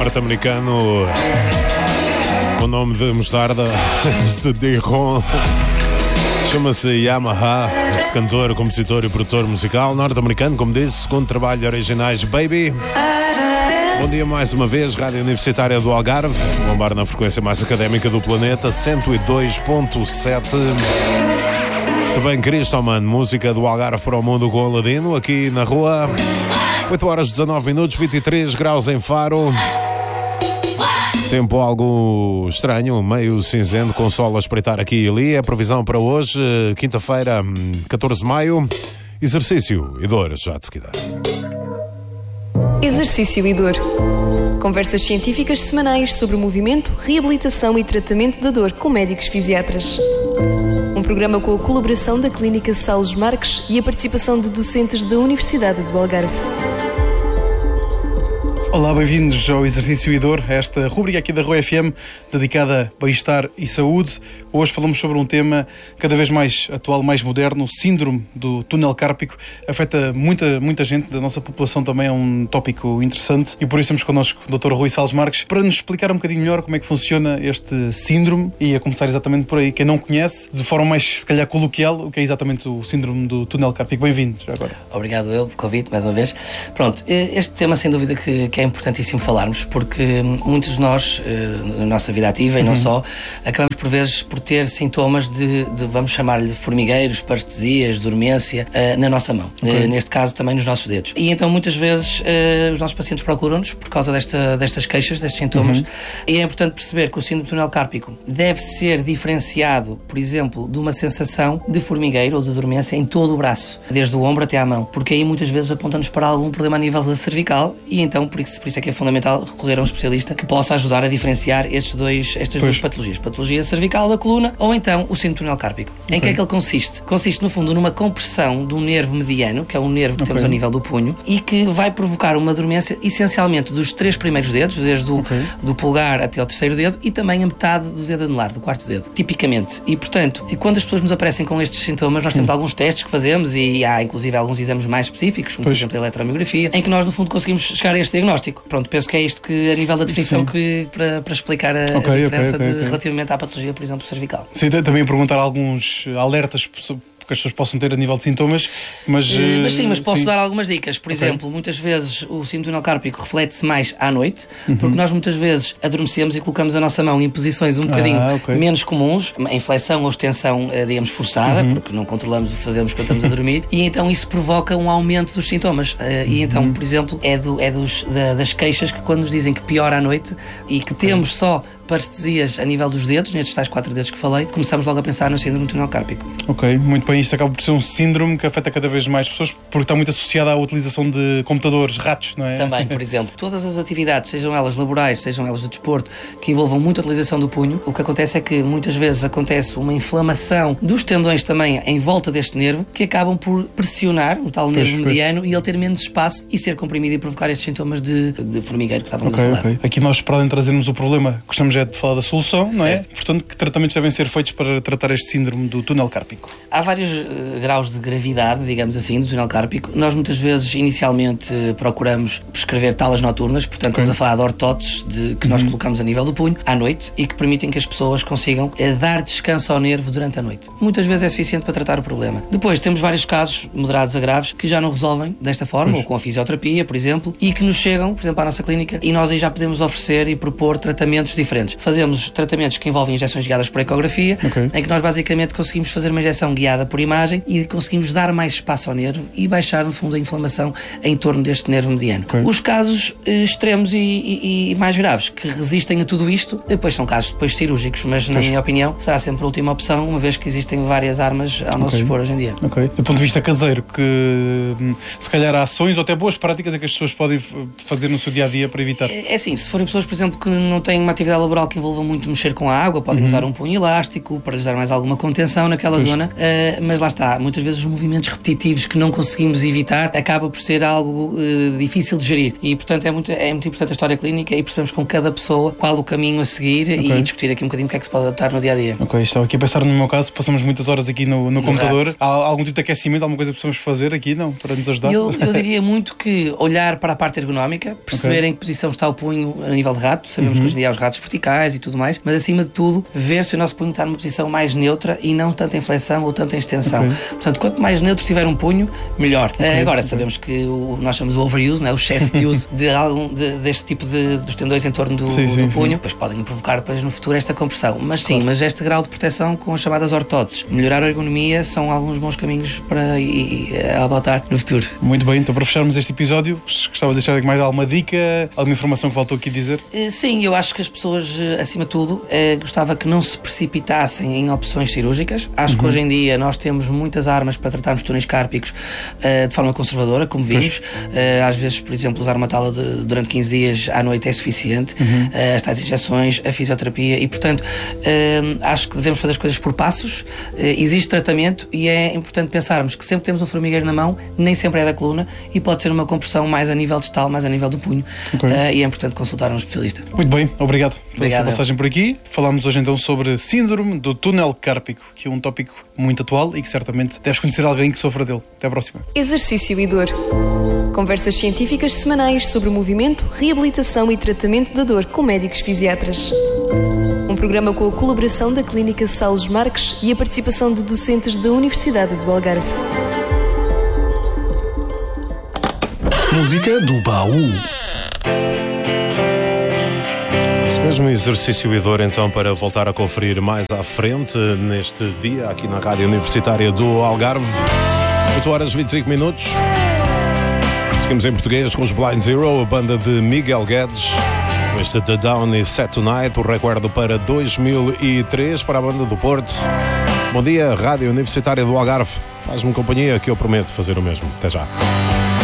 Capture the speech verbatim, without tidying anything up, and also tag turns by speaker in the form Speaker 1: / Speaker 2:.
Speaker 1: norte-americano com o nome de mostarda, este D-Ron, chama-se Yamaha. Este cantor, compositor e produtor musical norte-americano, como disse, segundo trabalho originais Baby. Bom dia mais uma vez, Rádio Universitária do Algarve, bombar na frequência mais académica do planeta, cento e dois ponto sete. Também Cristoman, música do Algarve para o mundo com Aladino, aqui na rua. oito horas dezanove minutos, vinte e três graus em Faro. Tempo algo estranho, meio cinzento, com sol a espreitar aqui e ali. A previsão para hoje, quinta-feira, catorze de maio. Exercício e dor, já de seguida.
Speaker 2: Exercício e dor. Conversas científicas semanais sobre movimento, reabilitação e tratamento da dor com médicos fisiatras. Um programa com a colaboração da Clínica Salles Marques e a participação de docentes da Universidade do Algarve.
Speaker 3: Olá, bem-vindos ao Exercício e Dor, esta rubrica aqui da Rua F M dedicada a bem-estar e saúde. Hoje falamos sobre um tema cada vez mais atual, mais moderno, o síndrome do túnel cárpico. Afeta muita, muita gente da nossa população, também é um tópico interessante e por isso temos connosco o doutor Rui Salles Marques para nos explicar um bocadinho melhor como é que funciona este síndrome e a começar exatamente por aí. Quem não conhece, de forma mais, se calhar, coloquial, o que é exatamente o síndrome do túnel cárpico. Bem-vindo já agora.
Speaker 4: Obrigado eu pelo convite, mais uma vez. Pronto, este tema sem dúvida que, que é importantíssimo falarmos, porque muitos de nós, na nossa vida ativa e não uhum. só, acabamos por vezes por ter sintomas de, de vamos chamar-lhe de formigueiros, parestesias, dormência, uh, na nossa mão. Okay. Uh, neste caso também nos nossos dedos. E então muitas vezes uh, os nossos pacientes procuram-nos por causa desta, destas queixas, destes sintomas. Uhum. E é importante perceber que o síndrome do túnel cárpico deve ser diferenciado, por exemplo, de uma sensação de formigueiro ou de dormência em todo o braço, desde o ombro até à mão, porque aí muitas vezes aponta-nos para algum problema a nível da cervical e então por isso, por isso é que é fundamental recorrer a um especialista que possa ajudar a diferenciar estes dois, estas pois. duas patologias. Patologia cervical da coluna ou então o síndrome do túnel cárpico. Okay. Em que é que ele consiste? Consiste, no fundo, numa compressão do nervo mediano, que é um nervo que okay. temos ao nível do punho, e que vai provocar uma dormência essencialmente dos três primeiros dedos, desde o okay. do polegar até ao terceiro dedo, e também a metade do dedo anular, do quarto dedo, tipicamente. E, portanto, quando as pessoas nos aparecem com estes sintomas, nós temos hum. alguns testes que fazemos e há, inclusive, alguns exames mais específicos, como, pois. por exemplo, a eletromiografia, em que nós, no fundo, conseguimos chegar a este diagnóstico. Pronto, penso que é isto que, a nível da definição, que, para, para explicar a, okay, a diferença okay, okay, de, okay. relativamente à patologia, por exemplo, cervical.
Speaker 3: Sim, também perguntar alguns alertas que as pessoas possam ter a nível de sintomas, mas...
Speaker 4: Uh, mas sim, mas posso sim. dar algumas dicas. Por okay. exemplo, muitas vezes o síndrome do túnel cárpico reflete-se mais à noite, uhum. porque nós muitas vezes adormecemos e colocamos a nossa mão em posições um bocadinho ah, okay. menos comuns, em flexão ou extensão, digamos, forçada, uhum. porque não controlamos o que fazemos quando estamos a dormir, e então isso provoca um aumento dos sintomas. Uh, e então, uhum. por exemplo, é, do, é dos, da, das queixas que quando nos dizem que piora à noite e que temos uhum. só parestesias a nível dos dedos, nestes tais quatro dedos que falei, começamos logo a pensar no síndrome do túnel cárpico.
Speaker 3: Ok, muito bem. Isto acaba por ser um síndrome que afeta cada vez mais pessoas, porque está muito associado à utilização de computadores, ratos, não é?
Speaker 4: Também, por exemplo, todas as atividades, sejam elas laborais, sejam elas de desporto, que envolvam muita utilização do punho, o que acontece é que muitas vezes acontece uma inflamação dos tendões também em volta deste nervo, que acabam por pressionar o tal nervo pois, mediano pois. e ele ter menos espaço e ser comprimido e provocar estes sintomas de, de formigueiro que estávamos okay, a falar. Okay.
Speaker 3: Aqui nós, para além de trazermos o problema, gostamos é de falar da solução, não é? Portanto, que tratamentos devem ser feitos para tratar este síndrome do túnel cárpico?
Speaker 4: Há vários uh, graus de gravidade, digamos assim, do túnel cárpico. Nós muitas vezes, inicialmente, uh, procuramos prescrever talas noturnas, portanto, okay. estamos a falar de ortotes de, que uhum. nós colocamos a nível do punho, à noite, e que permitem que as pessoas consigam uh, dar descanso ao nervo durante a noite. Muitas vezes é suficiente para tratar o problema. Depois, temos vários casos, moderados a graves, que já não resolvem desta forma, pois. ou com a fisioterapia, por exemplo, e que nos chegam, por exemplo, à nossa clínica, e nós aí já podemos oferecer e propor tratamentos diferentes. Fazemos tratamentos que envolvem injeções guiadas por ecografia, okay. em que nós basicamente conseguimos fazer uma injeção guiada por imagem e conseguimos dar mais espaço ao nervo e baixar, no fundo, a inflamação em torno deste nervo mediano. Okay. Os casos eh, extremos e, e, e mais graves que resistem a tudo isto, depois são casos depois cirúrgicos, mas na pois. minha opinião será sempre a última opção, uma vez que existem várias armas ao nosso okay. dispor hoje em dia.
Speaker 3: Okay. Do ponto de vista caseiro, que se calhar há ações ou até boas práticas é que as pessoas podem fazer no seu dia-a-dia para evitar?
Speaker 4: É, é assim, se forem pessoas, por exemplo, que não têm uma atividade laboral laboral que envolva muito mexer com a água, podem uhum. usar um punho elástico para lhes dar mais alguma contenção naquela pois. zona, uh, mas lá está, muitas vezes os movimentos repetitivos que não conseguimos evitar acaba por ser algo uh, difícil de gerir e, portanto, é muito, é muito importante a história clínica e percebemos com cada pessoa qual o caminho a seguir okay. e discutir aqui um bocadinho o que é que se pode adaptar no dia-a-dia.
Speaker 3: Ok, estava aqui a pensar no meu caso, passamos muitas horas aqui no, no computador. Há algum tipo de aquecimento, alguma coisa que possamos fazer aqui, não? Para nos ajudar?
Speaker 4: Eu, eu diria muito que olhar para a parte ergonómica, perceber okay. em que posição está o punho a nível de rato, sabemos uhum. que hoje em dia há os ratos verticais e tudo mais, mas acima de tudo, ver se o nosso punho está numa posição mais neutra e não tanto em flexão ou tanto em extensão. Okay. Portanto, quanto mais neutro tiver um punho, melhor. Okay. Agora, okay. sabemos que o, nós chamamos o overuse, né? O excesso de uso de algum, de, deste tipo de, dos tendões em torno do, sim, sim, do punho, sim. pois podem provocar depois no futuro esta compressão. Mas sim, claro. mas este grau de proteção com as chamadas ortóteses, melhorar a ergonomia são alguns bons caminhos para e, e, adotar no futuro.
Speaker 3: Muito bem, então para fecharmos este episódio, gostava de deixar mais alguma dica, alguma informação que faltou aqui dizer?
Speaker 4: Sim, eu acho que as pessoas, acima de tudo, eh, gostava que não se precipitassem em opções cirúrgicas. Acho uhum. que hoje em dia nós temos muitas armas para tratarmos túneis cárpicos uh, de forma conservadora, como vimos. Uh, às vezes, por exemplo, usar uma tala de, durante quinze dias à noite é suficiente. Uhum. Uh, as tais injeções, a fisioterapia e, portanto, uh, acho que devemos fazer as coisas por passos. Uh, existe tratamento e é importante pensarmos que sempre temos um formigueiro na mão, nem sempre é da coluna e pode ser uma compressão mais a nível distal, mais a nível do punho. Okay. Uh, e é importante consultar um especialista.
Speaker 3: Muito bem, obrigado pela sua passagem por aqui. Falámos hoje então sobre síndrome do túnel cárpico, que é um tópico muito atual e que certamente deves conhecer alguém que sofra dele. Até à próxima.
Speaker 2: Exercício e dor. Conversas científicas semanais sobre movimento, reabilitação e tratamento da dor com médicos fisiatras. Um programa com a colaboração da Clínica Salles Marques e a participação de docentes da Universidade do Algarve.
Speaker 5: Música do baú.
Speaker 1: Mesmo exercício e dor, então, para voltar a conferir mais à frente neste dia, aqui na Rádio Universitária do Algarve. oito horas e vinte e cinco minutos. Seguimos em português com os Blind Zero, a banda de Miguel Guedes. Este The Down is Set Tonight, o recorde para dois mil e três para a banda do Porto. Bom dia, Rádio Universitária do Algarve. Faz-me companhia que eu prometo fazer o mesmo. Até já.